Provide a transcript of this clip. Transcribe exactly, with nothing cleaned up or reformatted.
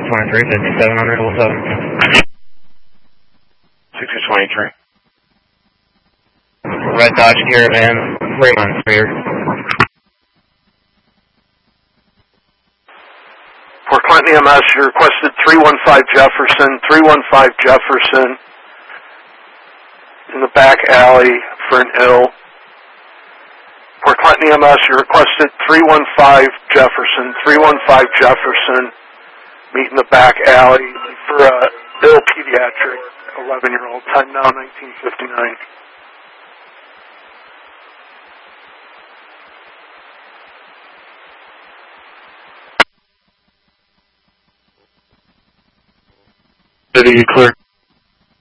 twenty-three, fifty-seven hundred, oh seven. sixty twenty-three. Red Dodge Caravan, Fremont, Spear. Port Clinton E M S, you requested three one five Jefferson, three one five Jefferson, in the back alley for an ill. Port Clinton E M S, you requested three one five Jefferson, three one five Jefferson, meet in the back alley for a ill pediatric eleven-year-old, time now nineteen fifty-nine. City, you clear?